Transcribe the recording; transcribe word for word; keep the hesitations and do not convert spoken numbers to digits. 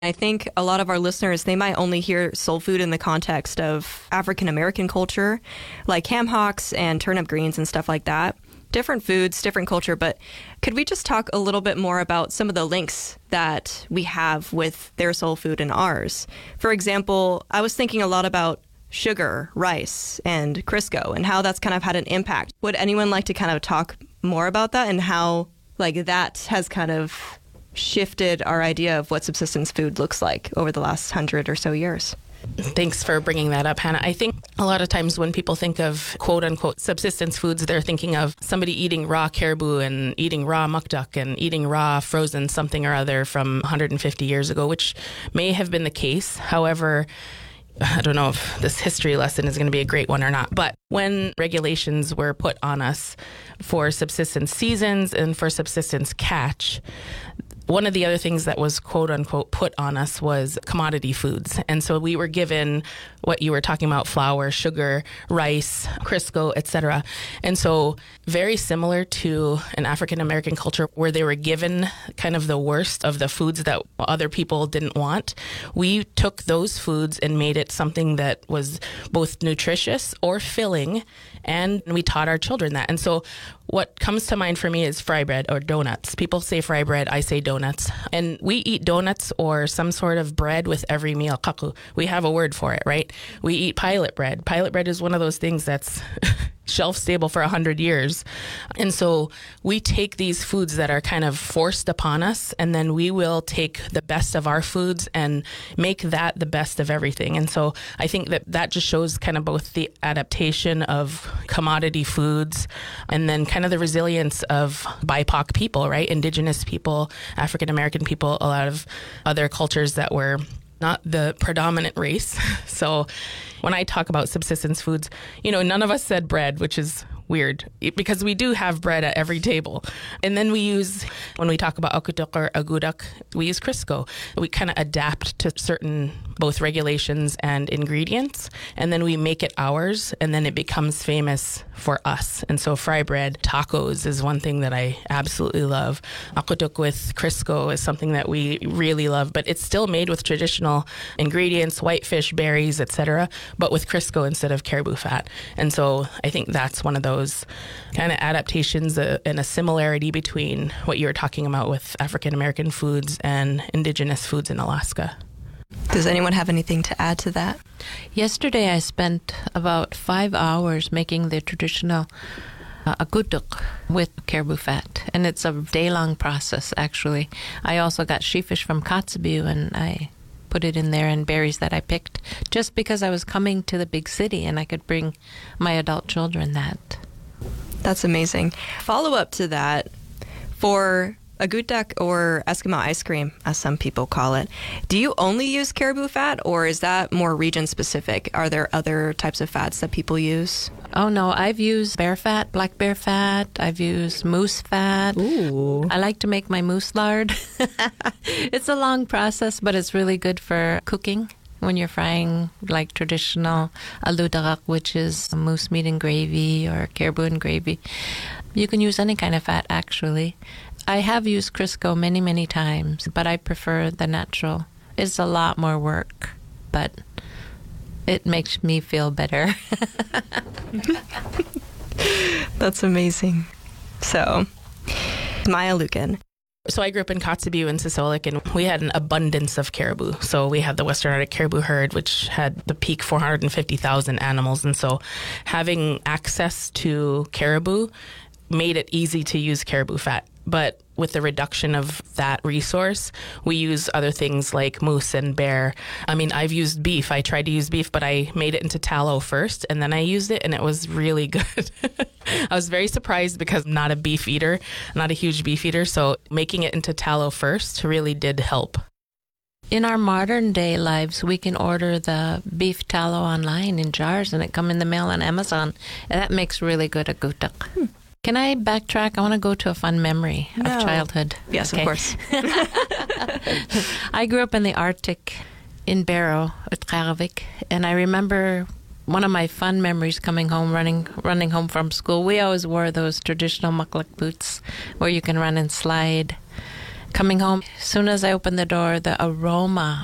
I think a lot of our listeners, they might only hear soul food in the context of African American culture, like ham hocks and turnip greens and stuff like that. Different foods, different culture, but could we just talk a little bit more about some of the links that we have with their soul food and ours? For example, I was thinking a lot about sugar, rice, and Crisco and how that's kind of had an impact. Would anyone like to kind of talk more about that and how like that has kind of shifted our idea of what subsistence food looks like over the last hundred or so years? Thanks for bringing that up, Hannah. I think a lot of times when people think of quote-unquote subsistence foods, they're thinking of somebody eating raw caribou and eating raw mukduck and eating raw frozen something or other from one hundred fifty years ago, which may have been the case. However, I don't know if this history lesson is going to be a great one or not, but when regulations were put on us for subsistence seasons and for subsistence catch, one of the other things that was quote unquote put on us was commodity foods. And so we were given what you were talking about, flour, sugar, rice, Crisco, et cetera. And so very similar to an African American culture where they were given kind of the worst of the foods that other people didn't want, we took those foods and made it something that was both nutritious or filling, and we taught our children that. And so what comes to mind for me is fry bread or donuts. People say fry bread, I say donuts. And we eat donuts or some sort of bread with every meal. Kaku. We have a word for it, right? We eat pilot bread. Pilot bread is one of those things that's shelf stable for one hundred years. And so we take these foods that are kind of forced upon us, and then we will take the best of our foods and make that the best of everything. And so I think that that just shows kind of both the adaptation of commodity foods and then kind of the resilience of B I P O C people, right? Indigenous people, African American people, a lot of other cultures that were not the predominant race. So when I talk about subsistence foods, you know, none of us said bread, which is weird because we do have bread at every table. And then we use, when we talk about akutuk or agudak, we use Crisco. We kind of adapt to certain both regulations and ingredients, and then we make it ours, and then it becomes famous for us. And so fry bread, tacos is one thing that I absolutely love. Akutuk with Crisco is something that we really love, but it's still made with traditional ingredients, whitefish, berries, et cetera, but with Crisco instead of caribou fat. And so I think that's one of those kind of adaptations uh, and a similarity between what you were talking about with African American foods and indigenous foods in Alaska. Does anyone have anything to add to that? Yesterday I spent about five hours making the traditional uh, agutuk with caribou fat, and it's a day-long process, actually. I also got sheefish from Kotzebue, and I put it in there, and berries that I picked just because I was coming to the big city and I could bring my adult children that. That's amazing. Follow-up to that, for agudak or Eskimo ice cream, as some people call it, do you only use caribou fat, or is that more region-specific? Are there other types of fats that people use? Oh, no. I've used bear fat, black bear fat. I've used moose fat. Ooh. I like to make my moose lard. It's a long process, but it's really good for cooking when you're frying like traditional aludarak, which is moose meat and gravy or caribou and gravy. You can use any kind of fat, actually. I have used Crisco many, many times, but I prefer the natural. It's a lot more work, but it makes me feel better. That's amazing. So, Maya Lucan. So I grew up in Kotzebue in Sisolik, and we had an abundance of caribou. So we had the Western Arctic caribou herd, which had the peak four hundred fifty thousand animals. And so having access to caribou made it easy to use caribou fat. But with the reduction of that resource, we use other things like moose and bear. I mean, I've used beef. I tried to use beef, but I made it into tallow first, and then I used it, and it was really good. I was very surprised because I'm not a beef eater, not a huge beef eater, so making it into tallow first really did help. In our modern day lives, we can order the beef tallow online in jars, and it come in the mail on Amazon, and that makes really good agutak. Hmm. Can I backtrack? I want to go to a fun memory no. of childhood. Yes, okay. Of course. I grew up in the Arctic in Barrow at Kharvik, and I remember one of my fun memories coming home, running running home from school. We always wore those traditional mukluk boots where you can run and slide. coming home, as soon as I opened the door, the aroma